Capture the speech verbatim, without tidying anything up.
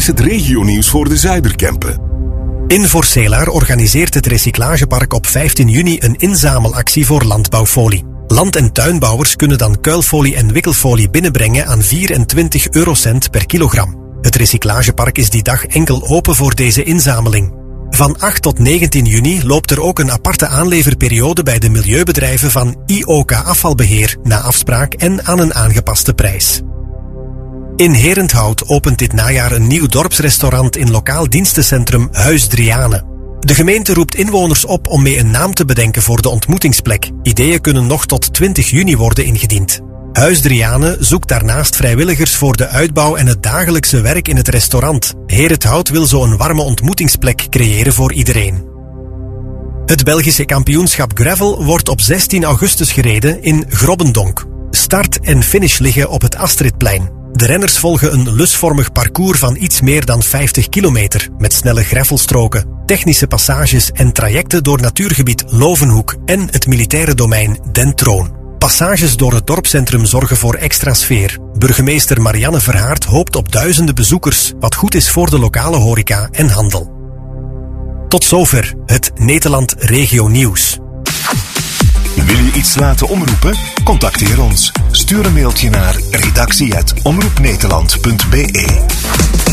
het regionieuws voor de Zuiderkempen. In Voorselaar organiseert het recyclagepark op vijftien juni een inzamelactie voor landbouwfolie. Land- en tuinbouwers kunnen dan kuilfolie en wikkelfolie binnenbrengen aan vierentwintig eurocent per kilogram. Het recyclagepark is die dag enkel open voor deze inzameling. Van acht tot negentien juni loopt er ook een aparte aanleverperiode bij de milieubedrijven van I O K Afvalbeheer na afspraak en aan een aangepaste prijs. In Herenthout opent dit najaar een nieuw dorpsrestaurant in lokaal dienstencentrum Huis Driane. De gemeente roept inwoners op om mee een naam te bedenken voor de ontmoetingsplek. Ideeën kunnen nog tot twintig juni worden ingediend. Huis Driane zoekt daarnaast vrijwilligers voor de uitbouw en het dagelijkse werk in het restaurant. Herenthout wil zo een warme ontmoetingsplek creëren voor iedereen. Het Belgische kampioenschap Gravel wordt op zestien augustus gereden in Grobbendonk. Start en finish liggen op het Astridplein. De renners volgen een lusvormig parcours van iets meer dan vijftig kilometer, met snelle greffelstroken, technische passages en trajecten door natuurgebied Lovenhoek en het militaire domein Den Troon. Passages door het dorpscentrum zorgen voor extra sfeer. Burgemeester Marianne Verhaert hoopt op duizenden bezoekers, wat goed is voor de lokale horeca en handel. Tot zover het Nederland Regio Nieuws. Wil je iets laten omroepen? Contacteer ons. Stuur een mailtje naar redactie apenstaartje omroepnederland punt be.